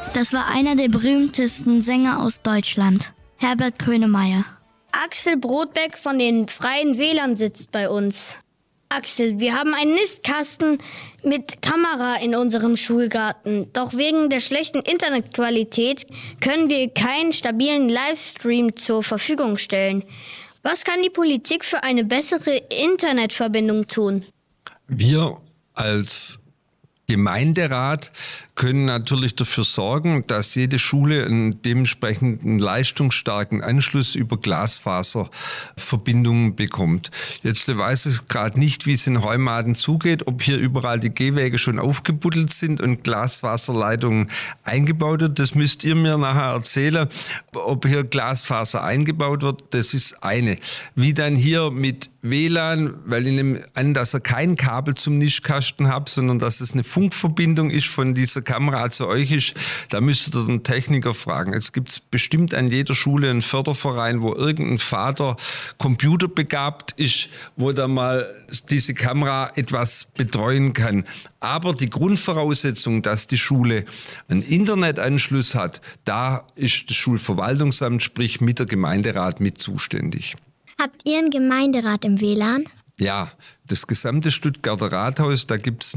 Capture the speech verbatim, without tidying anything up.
Das war einer der berühmtesten Sänger aus Deutschland, Herbert Grönemeyer. Axel Brodbeck von den Freien Wählern sitzt bei uns. Axel, wir haben einen Nistkasten mit Kamera in unserem Schulgarten. Doch wegen der schlechten Internetqualität können wir keinen stabilen Livestream zur Verfügung stellen. Was kann die Politik für eine bessere Internetverbindung tun? Wir als Gemeinderat können natürlich dafür sorgen, dass jede Schule einen dementsprechenden leistungsstarken Anschluss über Glasfaserverbindungen bekommt. Jetzt weiß ich gerade nicht, wie es in Heumaden zugeht, ob hier überall die Gehwege schon aufgebuddelt sind und Glasfaserleitungen eingebaut wird. Das müsst ihr mir nachher erzählen, ob hier Glasfaser eingebaut wird. Das ist eine. Wie dann hier mit W L A N, weil ich nehme an, dass ihr kein Kabel zum Nistkasten habt, sondern dass es eine Funkverbindung ist von dieser Kamera zu euch ist, da müsstet ihr den Techniker fragen. Jetzt gibt es bestimmt an jeder Schule einen Förderverein, wo irgendein Vater computerbegabt ist, wo da mal diese Kamera etwas betreuen kann. Aber die Grundvoraussetzung, dass die Schule einen Internetanschluss hat, da ist das Schulverwaltungsamt, sprich mit der Gemeinderat, mit zuständig. Habt ihr einen Gemeinderat im W L A N? Ja, das gesamte Stuttgarter Rathaus, da gibt es